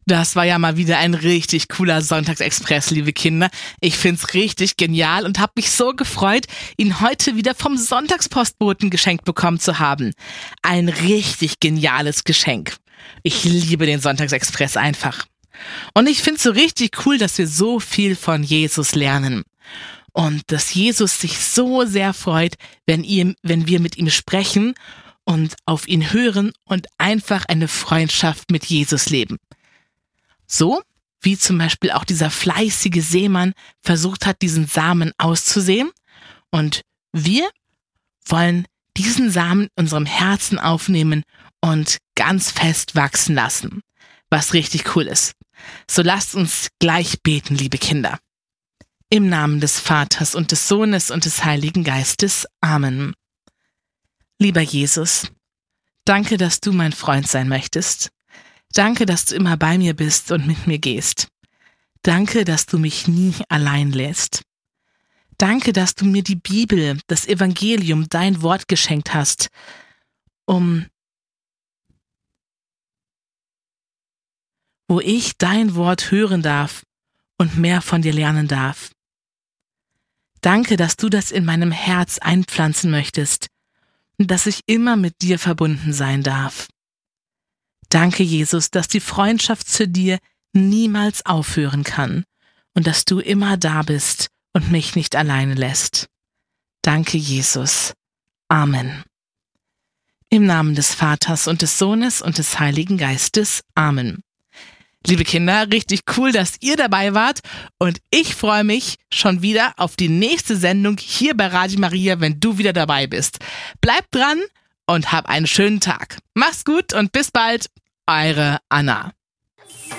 Das war ja mal wieder ein richtig cooler Sonntagsexpress, liebe Kinder. Ich find's richtig genial und habe mich so gefreut, ihn heute wieder vom Sonntagspostboten geschenkt bekommen zu haben. Ein richtig geniales Geschenk. Ich liebe den Sonntagsexpress einfach. Und ich find's so richtig cool, dass wir so viel von Jesus lernen. Und dass Jesus sich so sehr freut, wenn wir mit ihm sprechen und auf ihn hören und einfach eine Freundschaft mit Jesus leben. So wie zum Beispiel auch dieser fleißige Seemann versucht hat, diesen Samen auszusehen. Und wir wollen diesen Samen in unserem Herzen aufnehmen und ganz fest wachsen lassen, was richtig cool ist. So lasst uns gleich beten, liebe Kinder. Im Namen des Vaters und des Sohnes und des Heiligen Geistes. Amen. Lieber Jesus, danke, dass du mein Freund sein möchtest. Danke, dass du immer bei mir bist und mit mir gehst. Danke, dass du mich nie allein lässt. Danke, dass du mir die Bibel, das Evangelium, dein Wort geschenkt hast, wo ich dein Wort hören darf und mehr von dir lernen darf. Danke, dass du das in meinem Herz einpflanzen möchtest und dass ich immer mit dir verbunden sein darf. Danke, Jesus, dass die Freundschaft zu dir niemals aufhören kann und dass du immer da bist und mich nicht alleine lässt. Danke, Jesus. Amen. Im Namen des Vaters und des Sohnes und des Heiligen Geistes. Amen. Liebe Kinder, richtig cool, dass ihr dabei wart und ich freue mich schon wieder auf die nächste Sendung hier bei Radio Maria, wenn du wieder dabei bist. Bleibt dran und hab einen schönen Tag. Mach's gut und bis bald. Eure Anna.